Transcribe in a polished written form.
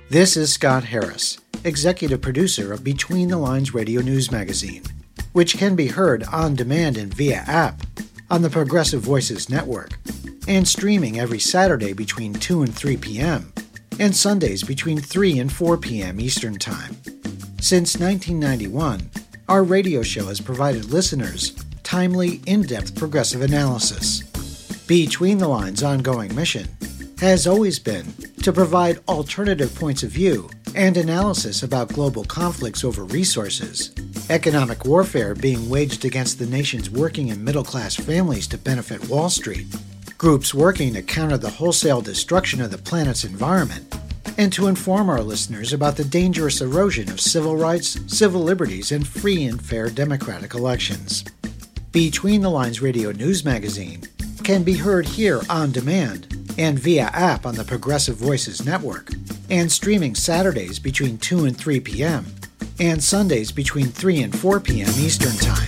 This is Scott Harris, executive producer of Between the Lines Radio News Magazine, which can be heard on demand and via app on the Progressive Voices Network, and streaming every Saturday between 2 and 3 p.m., and Sundays between 3 and 4 p.m. Eastern Time. Since 1991, our radio show has provided listeners timely, in-depth progressive analysis. Between the Lines' ongoing mission has always been to provide alternative points of view and analysis about global conflicts over resources, economic warfare being waged against the nation's working and middle-class families to benefit Wall Street, groups working to counter the wholesale destruction of the planet's environment, and to inform our listeners about the dangerous erosion of civil rights, civil liberties, and free and fair democratic elections. Between the Lines Radio News Magazine can be heard here on demand and via app on the Progressive Voices Network, and streaming Saturdays between 2 and 3 p.m., and Sundays between 3 and 4 p.m. Eastern Time.